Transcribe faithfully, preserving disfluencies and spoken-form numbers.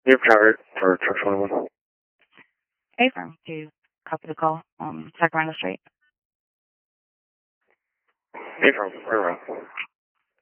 You've covered for truck twenty-one. A firm, do you copy the call? Um, Sacramento Street. A firm, very well.